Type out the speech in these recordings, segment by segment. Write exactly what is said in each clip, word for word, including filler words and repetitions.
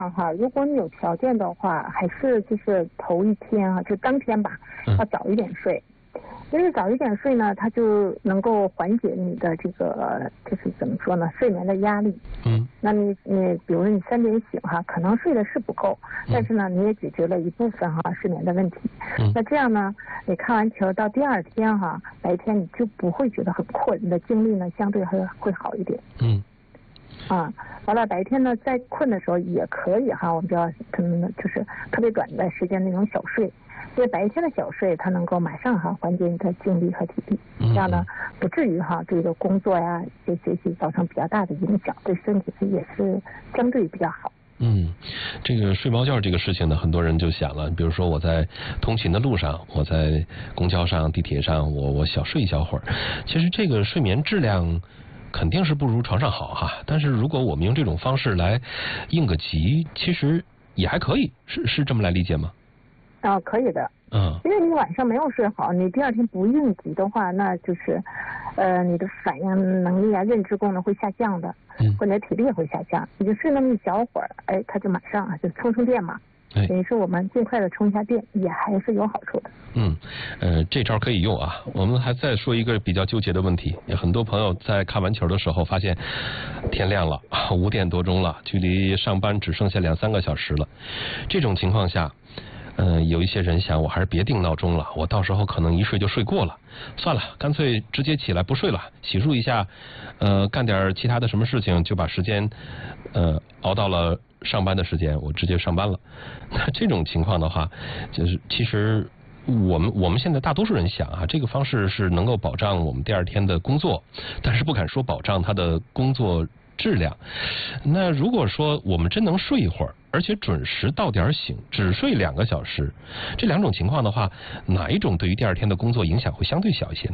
哈，如果你有条件的话，还是就是头一天啊，就当天吧，要早一点睡。因为早一点睡呢，它就能够缓解你的这个就是怎么说呢，睡眠的压力。 嗯。 那你你比如说你三点醒哈，可能睡的是不够，但是呢，你也解决了一部分哈睡眠的问题。 嗯。 那这样呢，你看完球到第二天哈，白天你就不会觉得很困，你的精力呢相对会会好一点。 嗯。 啊，完了白天呢，再困的时候也可以哈，我们就要嗯，就是特别短的时间那种小睡。因为白天的小睡，它能够马上哈缓解你的精力和体力，这样呢不至于哈这个工作呀、这学习造成比较大的影响，对身体也是相对比较好。 嗯，这个睡饱觉这个事情呢，很多人就想了，比如说我在通勤的路上，我在公交上、地铁上，我我小睡一小会儿。其实这个睡眠质量肯定是不如床上好哈，但是如果我们用这种方式来应个急，其实也还可以，是是这么来理解吗？ 啊，可以的。 嗯， 因为你晚上没有睡好，你第二天不应急的话，那就是，呃，你的反应能力啊、认知功能会下降的， 嗯， 或者体力也会下降。你就睡那么一小会儿，哎，它就马上啊就充充电嘛。 哎， 等于是我们尽快的充一下电，也还是有好处的。 嗯，呃，这招可以用啊。我们还再说一个比较纠结的问题，有很多朋友在看完球的时候发现天亮了，五点多钟了，距离上班只剩下两三个小时了。这种情况下，嗯、呃，有一些人想，我还是别定闹钟了，我到时候可能一睡就睡过了，算了，干脆直接起来不睡了，洗漱一下，呃，干点其他的什么事情，就把时间，呃，熬到了上班的时间，我直接上班了。那这种情况的话，就是其实我们我们现在大多数人想啊，这个方式是能够保障我们第二天的工作，但是不敢说保障他的工作质量。那如果说我们真能睡一会儿，而且准时到点醒，只睡两个小时，这两种情况的话，哪一种对于第二天的工作影响会相对小一些呢？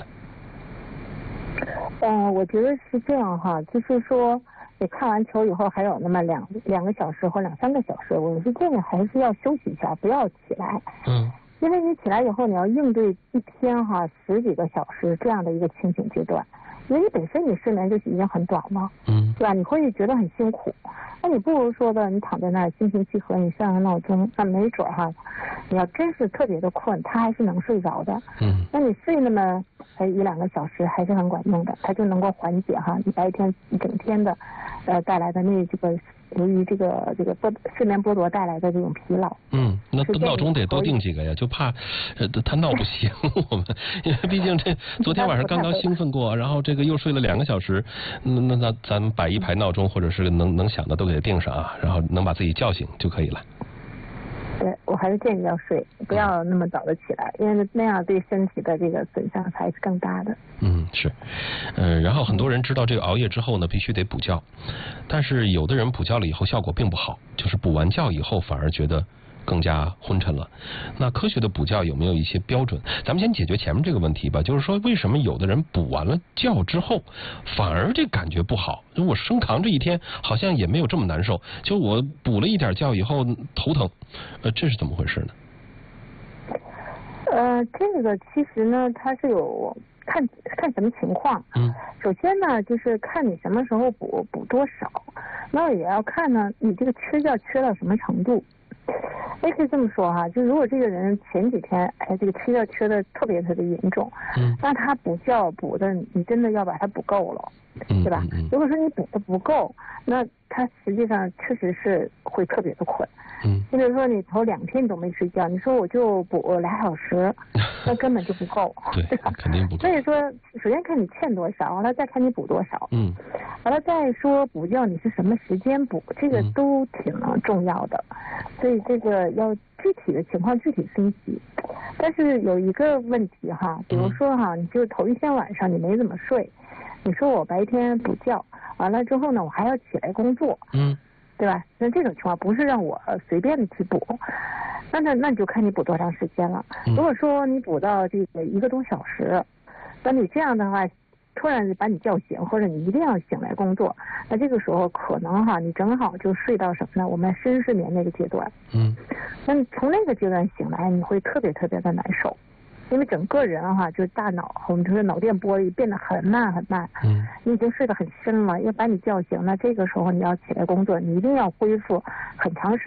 嗯、呃，我觉得是这样哈，就是说你看完球以后还有那么两两个小时或两三个小时，我是建议还是要休息一下，不要起来。 嗯。 因为你起来以后，你要应对一天哈十几个小时这样的一个清醒阶段，因为你本身你睡眠就已经很短了， 嗯， 对吧？你会觉得很辛苦，那你不如说的，你躺在那儿心平气和，你上个闹钟，那没准哈，你要真是特别的困，他还是能睡着的。 嗯， 那你睡那么才一两个小时还是很管用的，它就能够缓解哈你白天一整天的呃带来的那这个由于这个这个剥睡眠剥夺带来的这种疲劳。 嗯，那闹钟得多定几个呀，就怕呃他闹不醒我们，因为毕竟这昨天晚上刚刚兴奋过，然后这个又睡了两个小时，那那那咱们摆一排闹钟或者是能能响的都给它定上啊，然后能把自己叫醒就可以了。 对，我还是建议要睡，不要那么早的起来，因为那样对身体的这个损伤才是更大的。 嗯，是，嗯，然后很多人知道这个熬夜之后呢，必须得补觉，但是有的人补觉了以后效果并不好，就是补完觉以后反而觉得更加昏沉了。那科学的补觉有没有一些标准？咱们先解决前面这个问题吧，就是说为什么有的人补完了觉之后反而这感觉不好？就我生扛这一天好像也没有这么难受，就我补了一点觉以后头疼，呃，这是怎么回事呢？ 呃，这个其实呢，它是有看看什么情况。 嗯。 首先呢，就是看你什么时候补，补多少，那也要看呢，你这个缺觉缺到什么程度。也可以这么说哈，就如果这个人前几天哎这个缺觉缺的特别特别严重， 嗯， 那他补觉补的你真的要把它补够了， 嗯， 对吧？ 嗯嗯、 如果说你补的不够，那他实际上确实是会特别的困。 嗯， 你比如说你头两天你都没睡觉，你说我就补俩小时，那根本就不够， 对， 对吧？ 肯定不够。 所以说，首先看你欠多少，完了再看你补多少， 嗯， 完了再说补觉你是什么时间补，这个都挺重要的。嗯、所以这个要具体的情况具体分析。但是有一个问题哈，比如说哈，你就头一天晚上你没怎么睡，你说我白天补觉，完了之后呢，我还要起来工作， 嗯。 对吧？那这种情况不是让我随便的去补，那那那你就看你补多长时间了。如果说你补到这个一个多小时，那你这样的话，突然把你叫醒，或者你一定要醒来工作，那这个时候可能哈，你正好就睡到什么呢？我们深睡眠那个阶段。 嗯。 那你从那个阶段醒来，你会特别特别的难受。 因为整个人哈、啊，就是大脑，我们就是脑电波变得很慢很慢。 嗯， 你已经睡得很深了，要把你叫醒，那这个时候你要起来工作，你一定要恢复很长时